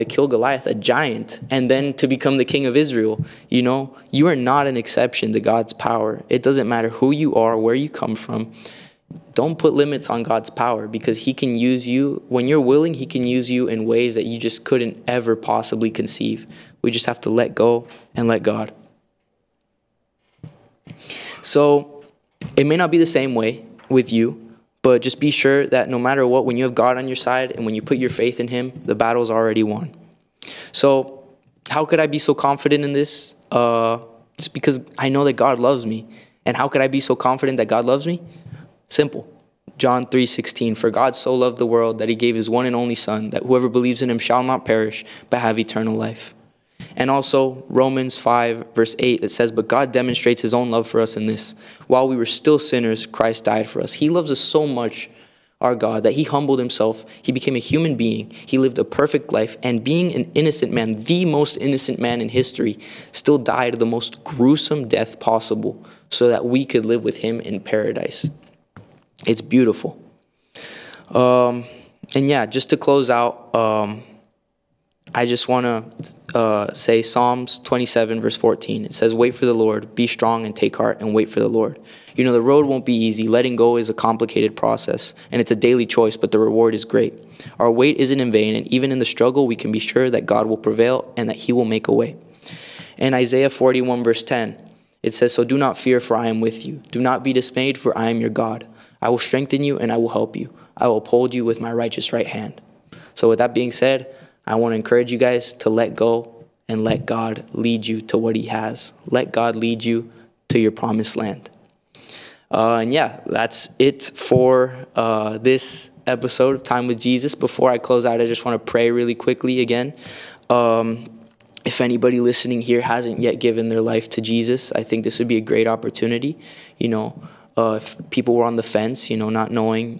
to kill Goliath, a giant, and then to become the king of Israel. You know, you are not an exception to God's power. It doesn't matter who you are, where you come from. Don't put limits on God's power, because he can use you. When you're willing, he can use you in ways that you just couldn't ever possibly conceive. We just have to let go and let God. So it may not be the same way with you, but just be sure that no matter what, when you have God on your side and when you put your faith in him, the battle's already won. So how could I be so confident in this? Just because I know that God loves me. And how could I be so confident that God loves me? Simple. John 3:16, for God so loved the world that he gave his one and only son, that whoever believes in him shall not perish, but have eternal life. And also Romans 5 verse 8, it says, but God demonstrates his own love for us in this: while we were still sinners, Christ died for us. He loves us so much, our God, that he humbled himself. He became a human being. He lived a perfect life, and being an innocent man, the most innocent man in history, still died the most gruesome death possible so that we could live with him in paradise. It's beautiful. And yeah, just to close out, I just want to say Psalms 27 verse 14. It says, wait for the Lord, be strong and take heart and wait for the Lord. You know, the road won't be easy. Letting go is a complicated process, and it's a daily choice, but the reward is great. Our wait isn't in vain, and even in the struggle, we can be sure that God will prevail and that he will make a way. In Isaiah 41 verse 10, it says, so do not fear, for I am with you. Do not be dismayed, for I am your God. I will strengthen you and I will help you. I will uphold you with my righteous right hand. So with that being said, I want to encourage you guys to let go and let God lead you to what he has. Let God lead you to your promised land. And yeah, that's it for this episode of Time with Jesus. Before I close out, I just want to pray really quickly again. If anybody listening here hasn't yet given their life to Jesus, I think this would be a great opportunity. You know, if people were on the fence, you know, not knowing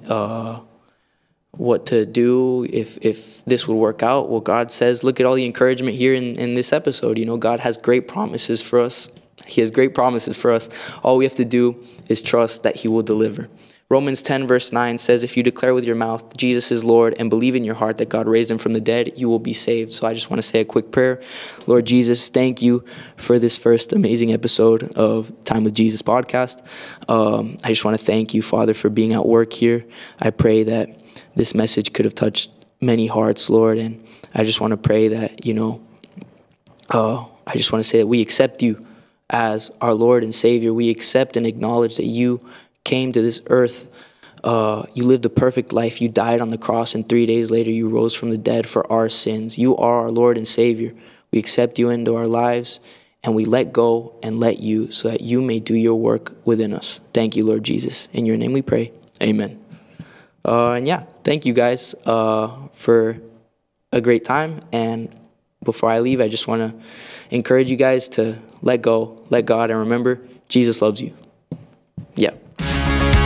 what to do, if this would work out, well, God says, look at all the encouragement here in this episode. You know, God has great promises for us. He has great promises for us. All we have to do is trust that he will deliver. Romans 10 verse 9 says, if you declare with your mouth Jesus is Lord and believe in your heart that God raised him from the dead, you will be saved. So I just want to say a quick prayer. Lord Jesus, thank you for this first amazing episode of Time with Jesus podcast. I just want to thank you, Father, for being at work here. I pray that this message could have touched many hearts, Lord. And I just want to pray that, you know, I just want to say that we accept you as our Lord and Savior. We accept and acknowledge that you came to this earth. You lived a perfect life. You died on the cross, and 3 days later you rose from the dead for our sins. You are our Lord and Savior. We accept you into our lives, and we let go and let you so that you may do your work within us. Thank you, Lord Jesus. In your name we pray. Amen. And yeah, thank you guys for a great time. And before I leave, I just want to encourage you guys to let go, let God, and remember, Jesus loves you. Yeah.